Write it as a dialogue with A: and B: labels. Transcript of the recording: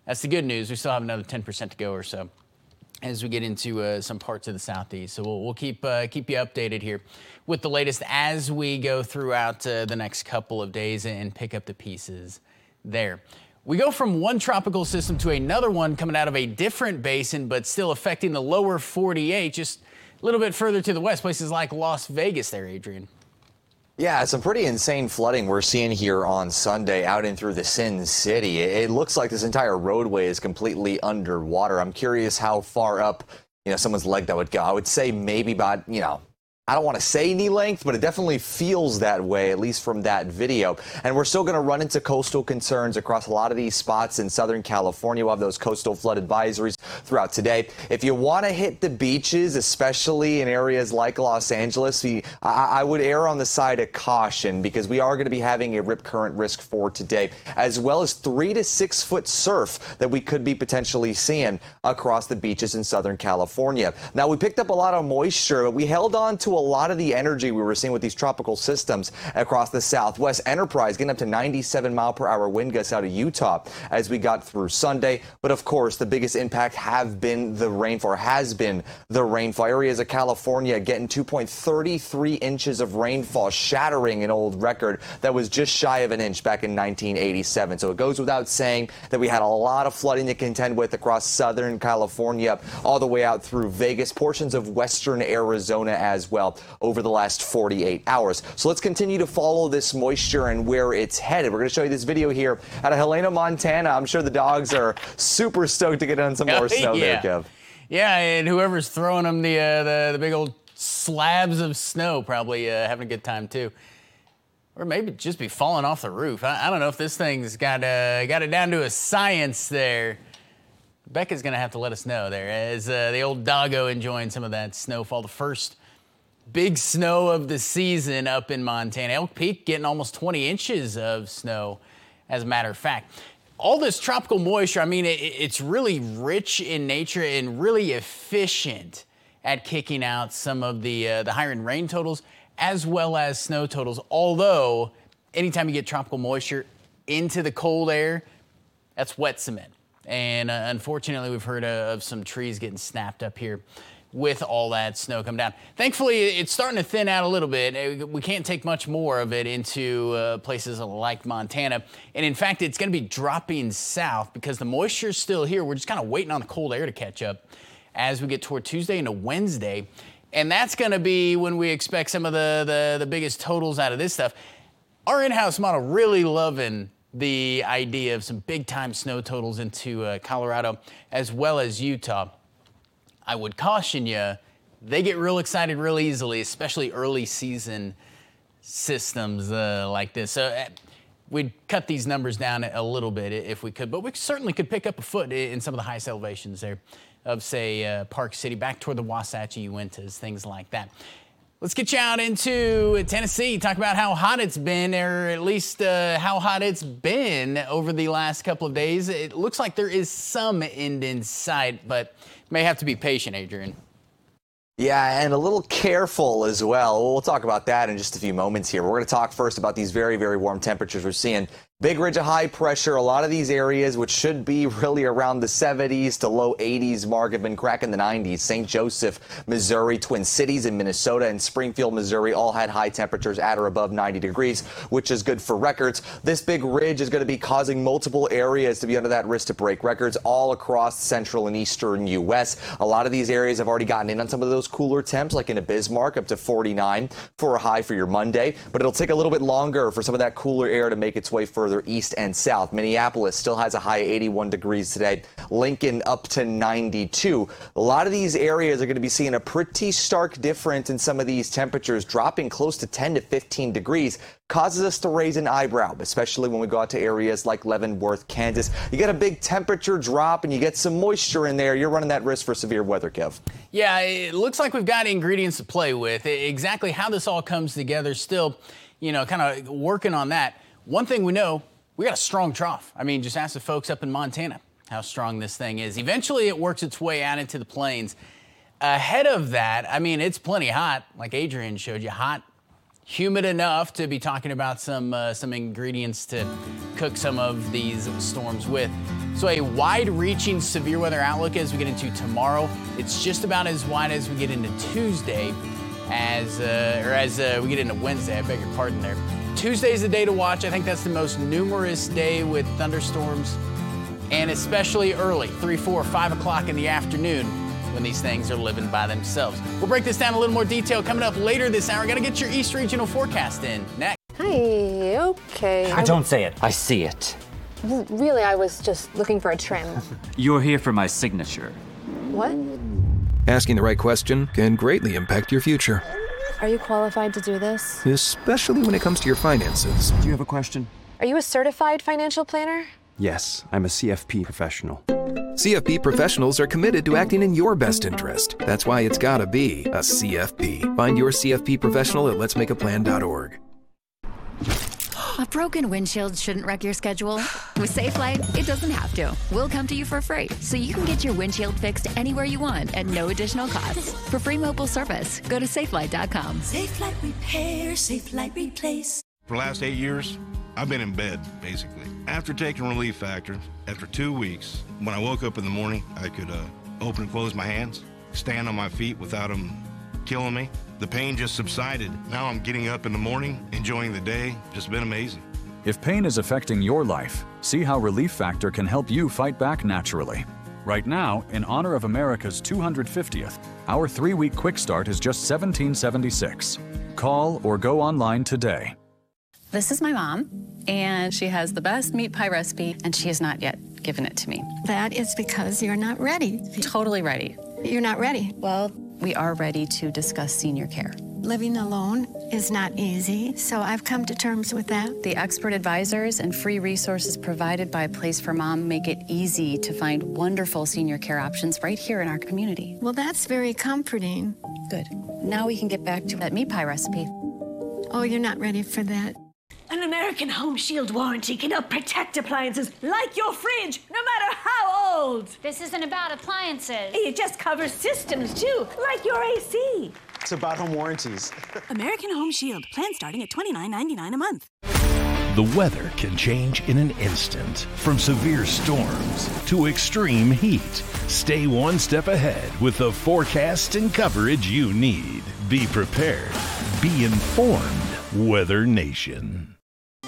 A: That's the good news. We still have another 10% to go or so as we get into some parts of the southeast. So we'll keep you updated here with the latest as we go throughout the next couple of days and pick up the pieces there. We go from one tropical system to another one coming out of a different basin, but still affecting the lower 48, just a little bit further to the west, places like Las Vegas there, Adrian.
B: Yeah, some pretty insane flooding we're seeing here on Sunday out in through the Sin City. It looks like this entire roadway is completely underwater. I'm curious how far up, someone's leg that would go. I would say maybe about, I don't want to say knee length, but it definitely feels that way, at least from that video. And we're still going to run into coastal concerns across a lot of these spots in Southern California. We'll have those coastal flood advisories throughout today. If you want to hit the beaches, especially in areas like Los Angeles, I would err on the side of caution because we are going to be having a rip current risk for today, as well as 3 to 6 foot surf that we could be potentially seeing across the beaches in Southern California. Now, we picked up a lot of moisture, but we held on to a lot of the energy we were seeing with these tropical systems across the Southwest. Enterprise getting up to 97 mile per hour wind gusts out of Utah as we got through Sunday. But of course, the biggest impact has been the rainfall. Areas of California getting 2.33 inches of rainfall, shattering an old record that was just shy of an inch back in 1987. So it goes without saying that we had a lot of flooding to contend with across Southern California, all the way out through Vegas, portions of western Arizona as well over the last 48 hours. So let's continue to follow this moisture and where it's headed. We're going to show you this video here out of Helena, Montana. I'm sure the dogs are super stoked to get on some more snow there, Kev.
A: Yeah, and whoever's throwing them the big old slabs of snow probably having a good time too. Or maybe just be falling off the roof. I don't know if this thing's got it down to a science there. Becca's going to have to let us know there as the old doggo enjoying some of that snowfall. The first big snow of the season up in Montana. Elk Peak getting almost 20 inches of snow, as a matter of fact. All this tropical moisture, I mean, it's really rich in nature and really efficient at kicking out some of the higher end rain totals as well as snow totals. Although, anytime you get tropical moisture into the cold air, that's wet cement. And unfortunately, we've heard of some trees getting snapped up here with all that snow come down. Thankfully, it's starting to thin out a little bit. We can't take much more of it into places like Montana. And in fact, it's going to be dropping south because the moisture's still here. We're just kind of waiting on the cold air to catch up as we get toward Tuesday into Wednesday. And that's going to be when we expect some of the biggest totals out of this stuff. Our in-house model really loving the idea of some big-time snow totals into Colorado as well as Utah. I would caution you, they get real excited real easily, especially early season systems like this. So we'd cut these numbers down a little bit if we could, but we certainly could pick up a foot in some of the highest elevations there of, say, Park City, back toward the Wasatch Uintas, things like that. Let's get you out into Tennessee, talk about how hot it's been, or at least how hot it's been over the last couple of days. It looks like there is some end in sight, but may have to be patient, Adrian.
B: Yeah, and a little careful as well. We'll talk about that in just a few moments here. We're going to talk first about these very, very warm temperatures we're seeing. Big ridge of high pressure. A lot of these areas, which should be really around the 70s to low 80s mark, have been cracking the 90s. St. Joseph, Missouri, Twin Cities in Minnesota, and Springfield, Missouri all had high temperatures at or above 90 degrees, which is good for records. This big ridge is going to be causing multiple areas to be under that risk to break records all across the central and eastern U.S. A lot of these areas have already gotten in on some of those cooler temps, like in Bismarck, up to 49 for a high for your Monday. But it'll take a little bit longer for some of that cooler air to make its way further east and south. Minneapolis still has a high 81 degrees today. Lincoln up to 92. A lot of these areas are going to be seeing a pretty stark difference in some of these temperatures, dropping close to 10 to 15 degrees. Causes us to raise an eyebrow, especially when we go out to areas like Leavenworth, Kansas. You get a big temperature drop and you get some moisture in there, you're running that risk for severe weather, Kev.
A: Yeah, it looks like we've got ingredients to play with. Exactly how this all comes together, still, kind of working on that. One thing we know, we got a strong trough. I mean, just ask the folks up in Montana how strong this thing is. Eventually, it works its way out into the plains. Ahead of that, I mean, it's plenty hot, like Adrian showed you, hot humid enough to be talking about some ingredients to cook some of these storms with. So a wide-reaching severe weather outlook as we get into tomorrow. It's just about as wide as we get into Tuesday, as we get into Wednesday. I beg your pardon there. Tuesday's the day to watch. I think that's the most numerous day with thunderstorms, and especially early, 3, 4, 5 o'clock in the afternoon, when these things are living by themselves. We'll break this down in a little more detail coming up later this hour. Got to get your East Regional forecast in next.
C: Hi, okay.
D: I don't say it. I see it.
C: Really, I was just looking for a trim.
D: You're here for my signature.
C: What?
E: Asking the right question can greatly impact your future,
C: Are you qualified to do this?
E: especially when it comes to your finances.
F: Do you have a question?
C: Are you a certified financial planner?
F: Yes, I'm a CFP professional.
E: CFP professionals are committed to acting in your best interest. That's why it's gotta be a CFP. Find your CFP professional at letsmakeaplan.org.
G: A broken windshield shouldn't wreck your schedule. With Safelite, it doesn't have to. We'll come to you for free, so you can get your windshield fixed anywhere you want at no additional cost. For free mobile service, go to safelite.com.
H: Safelite Repair, Safelite Replace.
I: For the last 8 years, I've been in bed, basically. After taking Relief Factor, after 2 weeks, when I woke up in the morning, I could open and close my hands, stand on my feet without them killing me. The pain just subsided. Now I'm getting up in the morning, enjoying the day. Just been amazing.
J: If pain is affecting your life, see how Relief Factor can help you fight back naturally. Right now, in honor of America's 250th, our 3-week quick start is just $17.76. Call or go online today.
K: This is my mom, and she has the best meat pie recipe, and she has not yet given it to me.
H: That is because you're not ready.
K: Totally ready.
H: You're not ready.
K: Well, we are ready to discuss senior care.
H: Living alone is not easy, so I've come to terms with that.
K: The expert advisors and free resources provided by Place for Mom make it easy to find wonderful senior care options right here in our community.
H: Well, that's very comforting.
K: Good. Now we can get back to that meat pie recipe.
H: Oh, you're not ready for that.
L: An American Home Shield warranty can help protect appliances like your fridge, no matter how old.
M: This isn't about appliances.
L: It just covers systems, too, like your AC.
N: It's about home warranties.
L: American Home Shield. Plan starting at $29.99 a month.
O: The weather can change in an instant. From severe storms to extreme heat. Stay one step ahead with the forecast and coverage you need. Be prepared. Be informed. Weather Nation.